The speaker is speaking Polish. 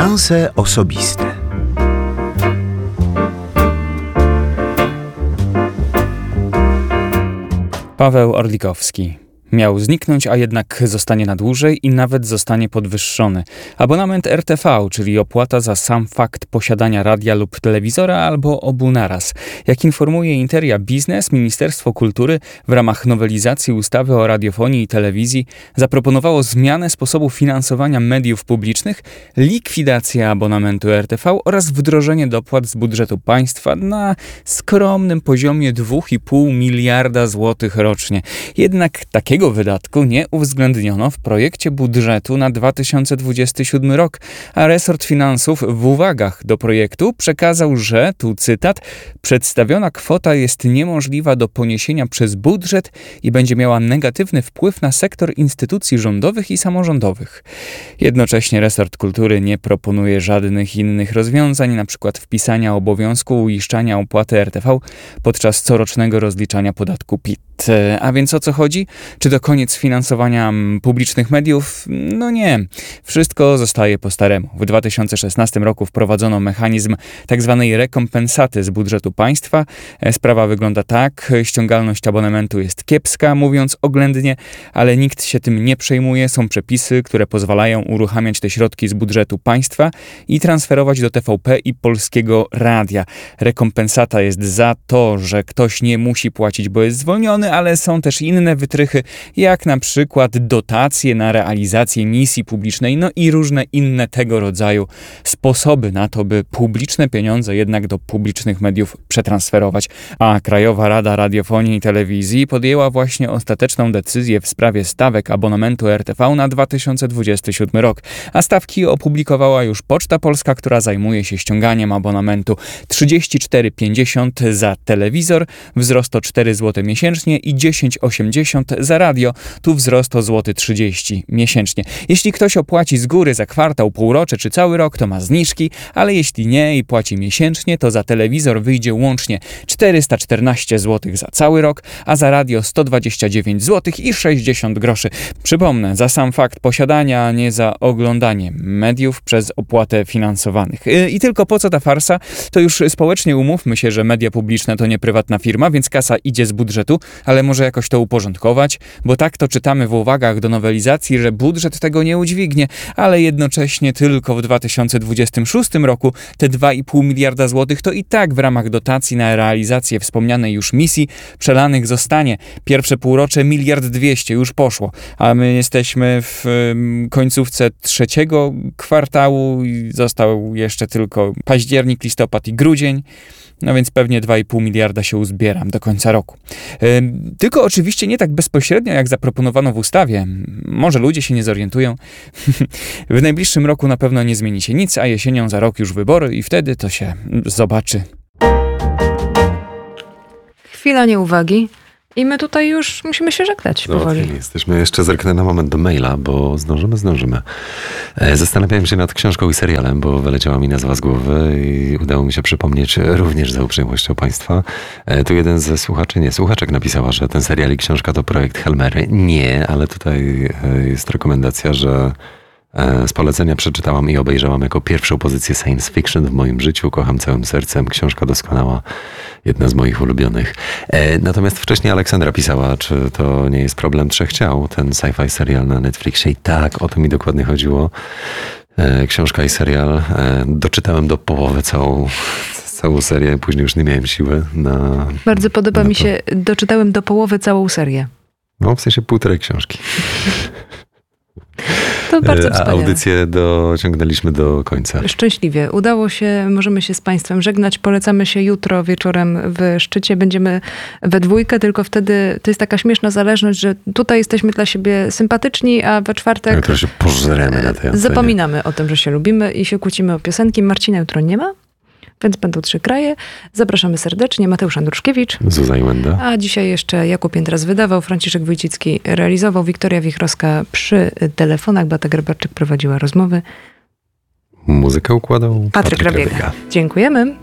Finanse osobiste. Paweł Orlikowski. Miał zniknąć, a jednak zostanie na dłużej i nawet zostanie podwyższony. Abonament RTV, czyli opłata za sam fakt posiadania radia lub telewizora albo obu naraz. Jak informuje Interia Biznes, Ministerstwo Kultury w ramach nowelizacji ustawy o radiofonii i telewizji zaproponowało zmianę sposobu finansowania mediów publicznych, likwidację abonamentu RTV oraz wdrożenie dopłat z budżetu państwa na skromnym poziomie 2,5 miliarda złotych rocznie. Jednak takiego wydatku nie uwzględniono w projekcie budżetu na 2027 rok, a resort finansów w uwagach do projektu przekazał, że, tu cytat, przedstawiona kwota jest niemożliwa do poniesienia przez budżet i będzie miała negatywny wpływ na sektor instytucji rządowych i samorządowych. Jednocześnie resort kultury nie proponuje żadnych innych rozwiązań, np. wpisania obowiązku uiszczania opłaty RTV podczas corocznego rozliczania podatku PIT. A więc o co chodzi? Czy to koniec finansowania publicznych mediów? No nie. Wszystko zostaje po staremu. W 2016 roku wprowadzono mechanizm tzw. rekompensaty z budżetu państwa. Sprawa wygląda tak. Ściągalność abonamentu jest kiepska, mówiąc oględnie, ale nikt się tym nie przejmuje. Są przepisy, które pozwalają uruchamiać te środki z budżetu państwa i transferować do TVP i Polskiego Radia. Rekompensata jest za to, że ktoś nie musi płacić, bo jest zwolniony, ale są też inne wytrychy, jak na przykład dotacje na realizację misji publicznej, no i różne inne tego rodzaju sposoby na to, by publiczne pieniądze jednak do publicznych mediów przetransferować. A Krajowa Rada Radiofonii i Telewizji podjęła właśnie ostateczną decyzję w sprawie stawek abonamentu RTV na 2027 rok. A stawki opublikowała już Poczta Polska, która zajmuje się ściąganiem abonamentu. 34,50 za telewizor, wzrost o 4 zł miesięcznie i 10,80 za radio, tu wzrost o złoty 30 miesięcznie. Jeśli ktoś opłaci z góry za kwartał, półrocze czy cały rok, to ma zniżki, ale jeśli nie i płaci miesięcznie, to za telewizor wyjdzie łącznie 414 zł za cały rok, a za radio 129 zł i 60 groszy. Przypomnę, za sam fakt posiadania, a nie za oglądanie mediów przez opłatę finansowanych. I tylko po co ta farsa? To już społecznie umówmy się, że media publiczne to nie prywatna firma, więc kasa idzie z budżetu, ale może jakoś to uporządkować, bo tak to czytamy w uwagach do nowelizacji, że budżet tego nie udźwignie, ale jednocześnie tylko w 2026 roku te 2,5 miliarda złotych to i tak w ramach dotacji na realizację wspomnianej już misji przelanych zostanie. Pierwsze półrocze 1,2 miliarda już poszło, a my jesteśmy w końcówce trzeciego kwartału i został jeszcze tylko październik, listopad i grudzień. No więc pewnie 2,5 miliarda się uzbieram do końca roku. Tylko oczywiście nie tak bezpośrednio, jak zaproponowano w ustawie. Może ludzie się nie zorientują. W najbliższym roku na pewno nie zmieni się nic, a jesienią za rok już wybory i wtedy to się zobaczy. Chwila nieuwagi. I my tutaj już musimy się żegnać powoli. Jesteśmy. Jeszcze zerknę na moment do maila, bo zdążymy. Zastanawiałem się nad książką i serialem, bo wyleciała mi nazwa z głowy i udało mi się przypomnieć również za uprzejmością państwa. Tu jeden ze słuchaczek napisała, że ten serial i książka to projekt Helmery. Nie, ale tutaj jest rekomendacja, że z polecenia przeczytałam i obejrzałam jako pierwszą pozycję science fiction w moim życiu. Kocham całym sercem. Książka doskonała. Jedna z moich ulubionych. Natomiast wcześniej Aleksandra pisała, czy to nie jest problem trzech ciał, ten sci-fi serial na Netflixie. I tak, o to mi dokładnie chodziło. Książka i serial. Doczytałem do połowy całą serię. Później już nie miałem siły na... Bardzo podoba mi się, doczytałem do połowy całą serię. No, w sensie półtorej książki. To bardzo wspaniale. A audycję dociągnęliśmy do końca. Szczęśliwie. Udało się, możemy się z państwem żegnać. Polecamy się jutro wieczorem w Szczycie. Będziemy we dwójkę, tylko wtedy to jest taka śmieszna zależność, że tutaj jesteśmy dla siebie sympatyczni, a we czwartek jutro się pożremy na tej antenie. Zapominamy o tym, że się lubimy i się kłócimy o piosenki. Marcina jutro nie ma, więc będą 3 kraje. Zapraszamy serdecznie. Mateusz Andruszkiewicz. Zuza i Łęda. A dzisiaj jeszcze Jakub Piętras wydawał, Franciszek Wójcicki realizował, Wiktoria Wichrowska przy telefonach, Beata Gerbarczyk prowadziła rozmowy. Muzykę układał Patryk Rabiega. Dziękujemy.